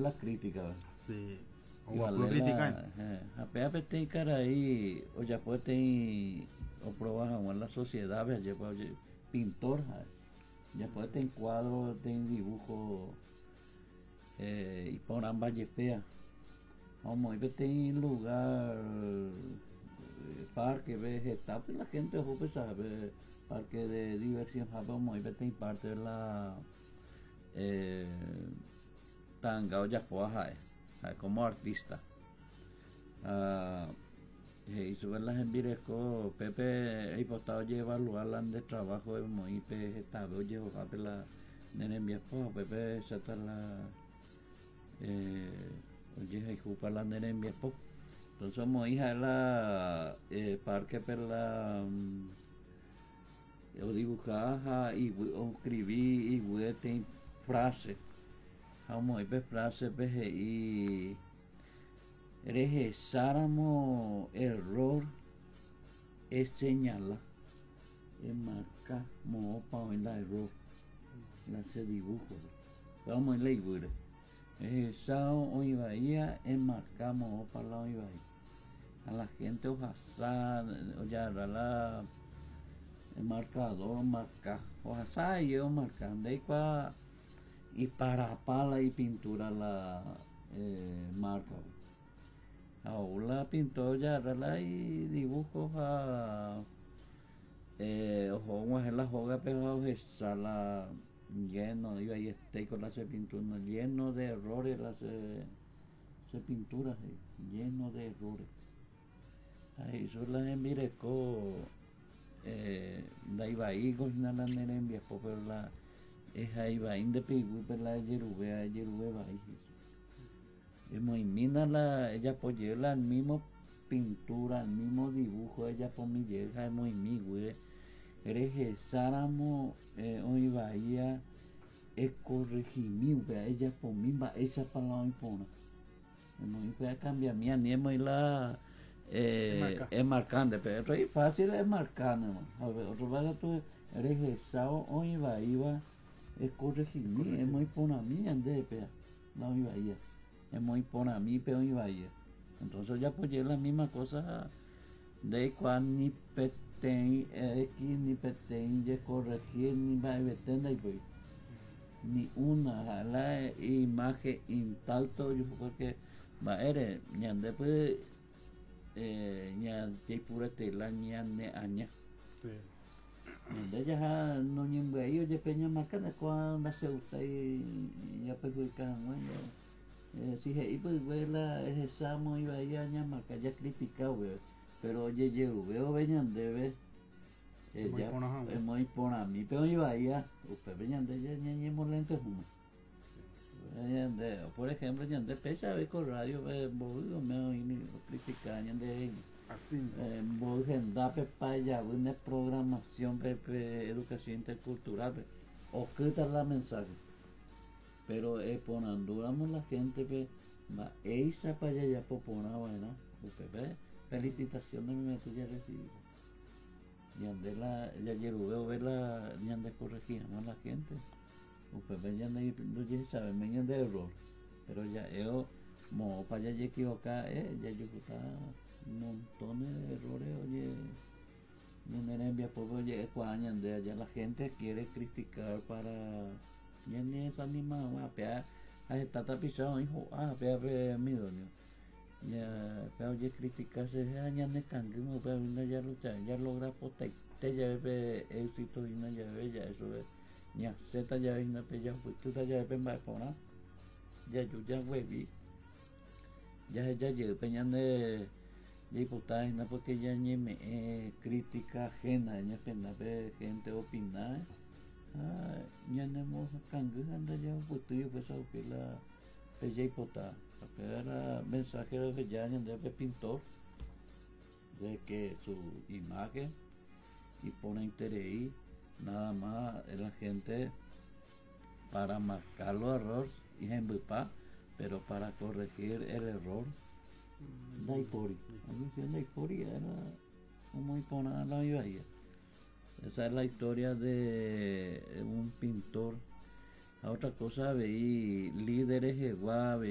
la crítica, ¿verdad? Sí. O Igual criticar. apenas tem cara aí, o Japão tem o programa la sociedad, Japão pintor, Japão tem quadro, tem dibujo y por ambas yepea. Vamos, tem lugar, parque vegetal, pues la gente joven sabe, parque de diversión, vamos, tem parte de la tanga o Japão, como artista. Y sobre las envireco Pepe hipotado lleva lugar de trabajo de Moipe estaba llevo a la nene mi esposa Pepe se está la oye y jupa la nene mi esposa entonces somos hija de la parque per la yo dibujaba y escribí y tem frase como Moipe frase y regresáramos error es señalar es marcar mo para en la error la se dibujo vamos en la igure regresado hoy bahía es marcar mo para la hoy bahía a la gente ojalá o ya la el marcador marcar ojalá y yo marcando y para pala y pintura la marca. Ahora pintó ya y dibujos ojo la joga pero esa la lleno iba y con la pintura lleno de errores se pinturas lleno de errores ahí son las envireco da iba ahí con la nena en viejo pero la es ahí va independiente pero la yerube va ahí muy mina ella apoyó la misma pintura, el mismo dibujo, ella por mi llega muy mi güey. Regresáramos hoy bahía es corregimiento, ella por mí va esa palabra impone. No puede cambiar mía ni es la es marcante, pero es fácil es marcando, a ver, otro vez tú regresado hoy bahía es corregimiento, es muy por mí ande pea, no iba ahí. Es muy por a mí pero iba ahí entonces ya apoyé la misma cosa de cuando ni petén ni petén ya corregir ni va a vetenda y voy ni una la imagen intalto yo creo que va eres ya después ya que pura tela ya ne aña de ya no ni un bello ya peña marca de cuando se gusta y ya perjudican bueno si y pues la esa iba a llama que haya criticado pero oye yo veo venían de ver ya es muy por a mí pero iba allá usted venían de ya ni molento por ejemplo ya de pesa ve con radio boludo me oí criticar ya de así gente para allá una programación de educación intercultural o que la mensaje pero ponanduramos la gente que va esa para allá popona bueno usted felicitaciones me meto ya recibí y ande la ya veo ver la y ande corregimos la gente usted ve ya ande no ya sabe me ande error pero ya yo mo para allá equivocar ya yo está montones de errores oye y en envía poco oye cuando ande allá la gente quiere criticar para ya ni esa misma apea a está tapizado hijo apea mi doño ya pero ya criticarse ya ne canguimo pero ya lucha ya logra pote ya ve éxito y no ya ve ya eso ya zeta ya ve una pella pues tú ya ve más por nada ya yo ya hueví ya yo peñan de diputados no porque ya ni me crítica ajena ya pena ve gente opinar ya no hemos cambiado ya pues tú yo pues que la pella hipota era mensajero de ya de pintor de que su imagen y pone interés nada más la gente para marcar los errores y embipar pero para corregir el error la historia era como imponer la vida. Esa es la historia de un pintor. A otra cosa veí líderes de